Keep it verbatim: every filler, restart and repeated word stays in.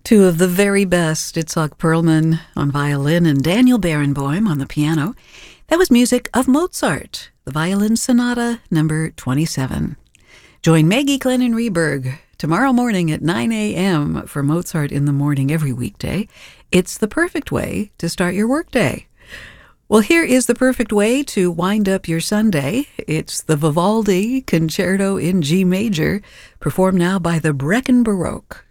Two of the very best, Itzhak Perlman on violin and Daniel Barenboim on the piano. That was music of Mozart, the Violin Sonata number twenty-seven. Join Maggie Glennon Reberg tomorrow morning at nine a.m. for Mozart in the Morning every weekday. It's the perfect way to start your workday. Well, here is the perfect way to wind up your Sunday. It's the Vivaldi Concerto in G Major, performed now by the Brecken Baroque.